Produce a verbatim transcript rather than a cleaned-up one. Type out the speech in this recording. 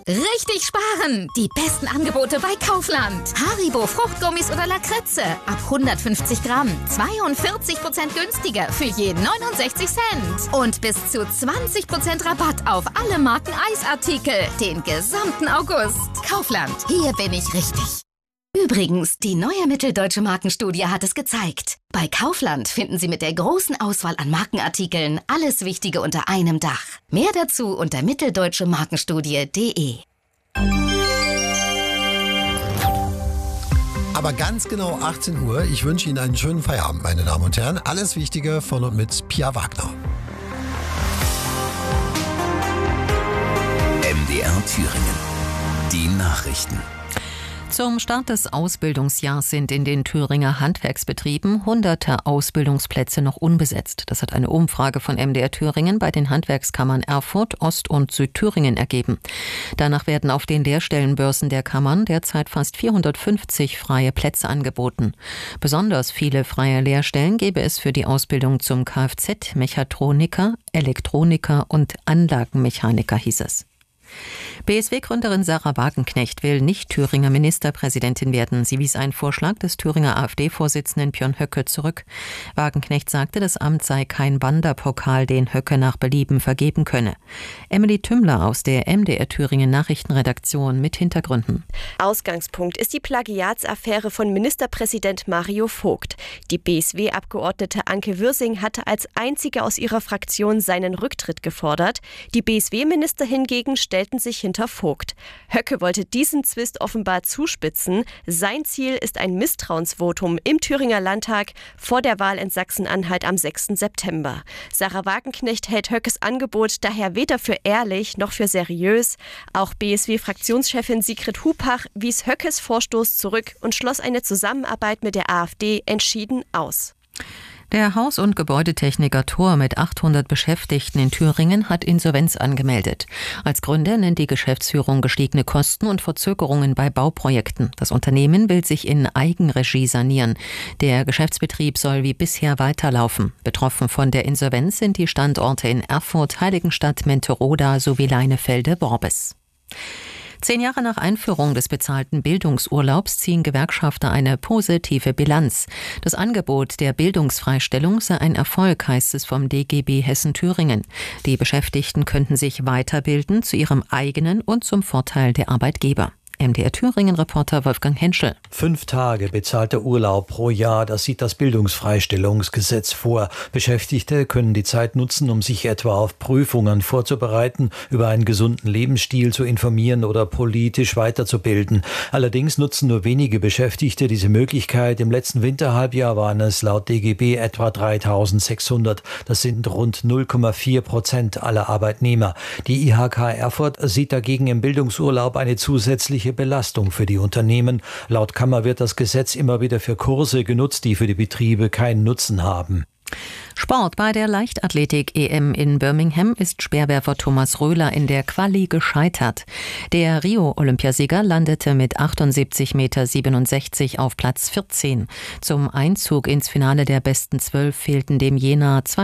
Richtig sparen! Die besten Angebote bei Kaufland. Haribo Fruchtgummis oder Lakritze ab hundertfünfzig Gramm. zweiundvierzig Prozent günstiger für je neunundsechzig Cent. Und bis zu zwanzig Prozent Rabatt auf alle Marken Eisartikel. Den gesamten August. Kaufland, hier bin ich richtig. Übrigens, die neue Mitteldeutsche Markenstudie hat es gezeigt. Bei Kaufland finden Sie mit der großen Auswahl an Markenartikeln alles Wichtige unter einem Dach. Mehr dazu unter mitteldeutsche markenstudie punkt de. Aber ganz genau achtzehn Uhr. Ich wünsche Ihnen einen schönen Feierabend, meine Damen und Herren. Alles Wichtige von und mit Pia Wagner. M D R Thüringen. Die Nachrichten. Zum Start des Ausbildungsjahrs sind in den Thüringer Handwerksbetrieben hunderte Ausbildungsplätze noch unbesetzt. Das hat eine Umfrage von M D R Thüringen bei den Handwerkskammern Erfurt, Ost- und Südthüringen ergeben. Danach werden auf den Lehrstellenbörsen der Kammern derzeit fast vierhundertfünfzig freie Plätze angeboten. Besonders viele freie Lehrstellen gäbe es für die Ausbildung zum Kfz-Mechatroniker, Elektroniker und Anlagenmechaniker, hieß es. B S W-Gründerin Sahra Wagenknecht will nicht Thüringer Ministerpräsidentin werden. Sie wies einen Vorschlag des Thüringer AfD-Vorsitzenden Björn Höcke zurück. Wagenknecht sagte, das Amt sei kein Wanderpokal, den Höcke nach Belieben vergeben könne. Emily Tümmler aus der M D R Thüringen Nachrichtenredaktion mit Hintergründen. Ausgangspunkt ist die Plagiatsaffäre von Ministerpräsident Mario Vogt. Die B S W-Abgeordnete Anke Würsing hatte als einzige aus ihrer Fraktion seinen Rücktritt gefordert. Die B S W-Minister hingegen stellten sich hinter Vogt. Höcke wollte diesen Zwist offenbar zuspitzen. Sein Ziel ist ein Misstrauensvotum im Thüringer Landtag vor der Wahl in Sachsen-Anhalt am sechsten September. Sahra Wagenknecht hält Höckes Angebot daher weder für ehrlich noch für seriös. Auch B S W-Fraktionschefin Sigrid Hupach wies Höckes Vorstoß zurück und schloss eine Zusammenarbeit mit der AfD entschieden aus. Der Haus- und Gebäudetechniker Thor mit achthundert Beschäftigten in Thüringen hat Insolvenz angemeldet. Als Gründe nennt die Geschäftsführung gestiegene Kosten und Verzögerungen bei Bauprojekten. Das Unternehmen will sich in Eigenregie sanieren. Der Geschäftsbetrieb soll wie bisher weiterlaufen. Betroffen von der Insolvenz sind die Standorte in Erfurt, Heiligenstadt, Menteroda sowie Leinefelde-Worbis. Zehn Jahre nach Einführung des bezahlten Bildungsurlaubs ziehen Gewerkschafter eine positive Bilanz. Das Angebot der Bildungsfreistellung sei ein Erfolg, heißt es vom D G B Hessen-Thüringen. Die Beschäftigten könnten sich weiterbilden zu ihrem eigenen und zum Vorteil der Arbeitgeber. M D R Thüringen-Reporter Wolfgang Henschel. Fünf Tage bezahlter Urlaub pro Jahr, das sieht das Bildungsfreistellungsgesetz vor. Beschäftigte können die Zeit nutzen, um sich etwa auf Prüfungen vorzubereiten, über einen gesunden Lebensstil zu informieren oder politisch weiterzubilden. Allerdings nutzen nur wenige Beschäftigte diese Möglichkeit. Im letzten Winterhalbjahr waren es laut D G B etwa dreitausendsechshundert. Das sind rund null Komma vier Prozent aller Arbeitnehmer. Die I H K Erfurt sieht dagegen im Bildungsurlaub eine zusätzliche Belastung für die Unternehmen. Laut Kammer wird das Gesetz immer wieder für Kurse genutzt, die für die Betriebe keinen Nutzen haben. Sport. Bei der Leichtathletik-E M in Birmingham ist Speerwerfer Thomas Röhler in der Quali gescheitert. Der Rio-Olympiasieger landete mit achtundsiebzig Komma siebenundsechzig Meter auf Platz vierzehn. Zum Einzug ins Finale der besten zwölf fehlten dem Jenaer zwei